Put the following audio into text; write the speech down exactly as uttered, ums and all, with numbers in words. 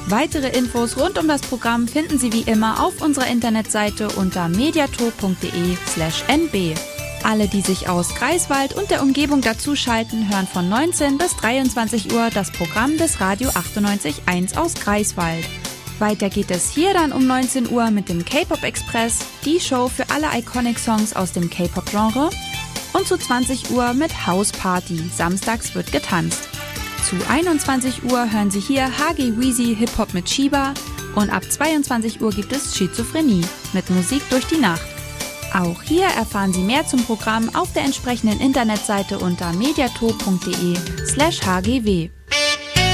Weitere Infos rund um das Programm finden Sie wie immer auf unserer Internetseite unter mediator.de slash nb. Alle, die sich aus Greifswald und der Umgebung dazuschalten, hören von neunzehn bis dreiundzwanzig Uhr das Programm des Radio achtundneunzig Komma eins aus Greifswald. Weiter geht es hier dann um neunzehn Uhr mit dem K-Pop Express, die Show für alle Iconic-Songs aus dem K-Pop-Genre. Und zu zwanzig Uhr mit House Party, samstags wird getanzt. Zu einundzwanzig Uhr hören Sie hier H G Weezy Hip-Hop mit Shiba und ab zweiundzwanzig Uhr gibt es Schizophrenie mit Musik durch die Nacht. Auch hier erfahren Sie mehr zum Programm auf der entsprechenden Internetseite unter mediator.de slash hgw.